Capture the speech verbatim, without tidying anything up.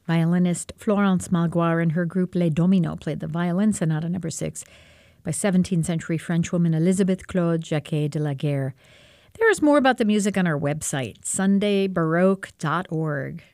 Violinist Florence Malgoire and her group Les Dominos played the violin sonata number six by seventeenth century French woman Elisabeth Claude Jacquet de la Guerre. There is more about the music on our website, sunday baroque dot org.